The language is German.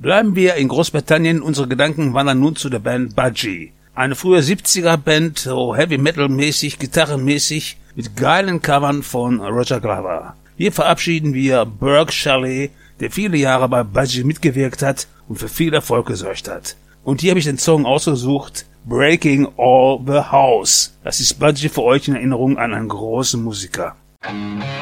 Bleiben wir in Großbritannien, unsere Gedanken wandern nun zu der Band Budgie. Eine frühe 70er-Band, so Heavy-Metal-mäßig, gitarrenmäßig, mit geilen Covern von Roger Glover. Hier verabschieden wir Burke Shelley, der viele Jahre bei Budgie mitgewirkt hat und für viel Erfolg gesorgt hat. Und hier habe ich den Song ausgesucht, Breaking All the House. Das ist Budgie für euch in Erinnerung an einen großen Musiker.